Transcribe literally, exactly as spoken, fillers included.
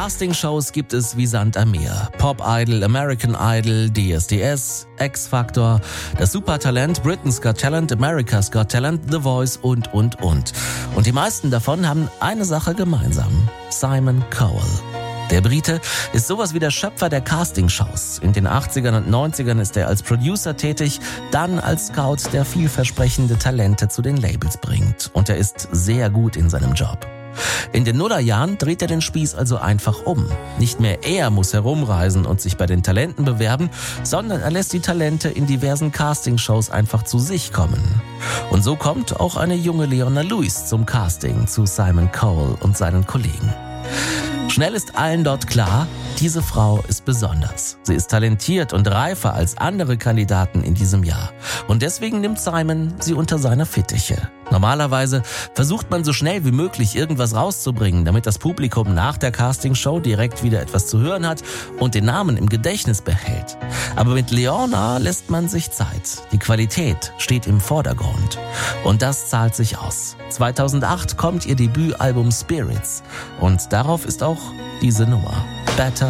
Castingshows gibt es wie Sand am Meer. Pop Idol, American Idol, D S D S, X-Factor, das Supertalent, Britain's Got Talent, America's Got Talent, The Voice und, und, und. Und die meisten davon haben eine Sache gemeinsam. Simon Cowell. Der Brite ist sowas wie der Schöpfer der Castingshows. In den achtzigern und neunzigern ist er als Producer tätig, dann als Scout, der vielversprechende Talente zu den Labels bringt. Und er ist sehr gut in seinem Job. In den Nullerjahren dreht er den Spieß also einfach um. Nicht mehr er muss herumreisen und sich bei den Talenten bewerben, sondern er lässt die Talente in diversen Castingshows einfach zu sich kommen. Und so kommt auch eine junge Leona Lewis zum Casting zu Simon Cowell und seinen Kollegen. Schnell ist allen dort klar, diese Frau ist besonders. Sie ist talentiert und reifer als andere Kandidaten in diesem Jahr. Und deswegen nimmt Simon sie unter seine Fittiche. Normalerweise versucht man so schnell wie möglich irgendwas rauszubringen, damit das Publikum nach der Castingshow direkt wieder etwas zu hören hat und den Namen im Gedächtnis behält. Aber mit Leona lässt man sich Zeit. Die Qualität steht im Vordergrund. Und das zahlt sich aus. zweitausendacht kommt ihr Debütalbum Spirits. Und darauf ist auch diese Nummer. Better